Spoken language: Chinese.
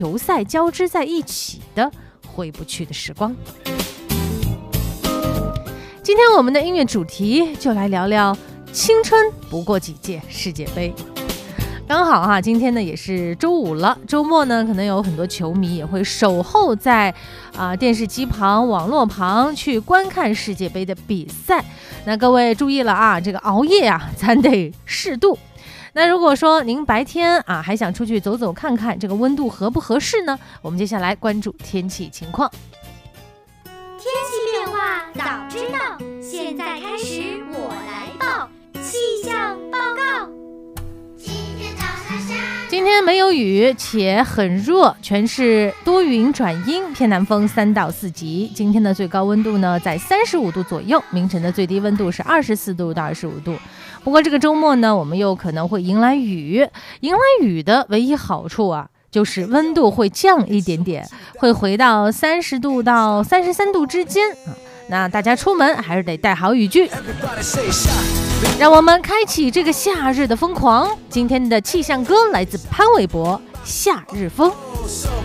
球赛交织在一起的回不去的时光。今天我们的音乐主题就来聊聊青春不过几届世界杯。刚好哈，今天呢也是周五了，周末呢可能有很多球迷也会守候在电视机旁、网络旁去观看世界杯的比赛。那各位注意了啊，这个熬夜啊，咱得适度。那如果说您白天还想出去走走看看，这个温度合不合适呢？我们接下来关注天气情况。 天气变化早知道，现在开始我来报气象报告。 今天没有雨，且很热，全是多云转阴，偏南风3到4级。今天的最高温度呢在35度左右，凌晨的最低温度是24度到25度。不过这个周末呢，我们又可能会迎来雨。迎来雨的唯一好处就是温度会降一点点，会回到30度到33度之间那大家出门还是得带好雨具。让我们开启这个夏日的疯狂。今天的气象歌来自潘玮柏《夏日风》。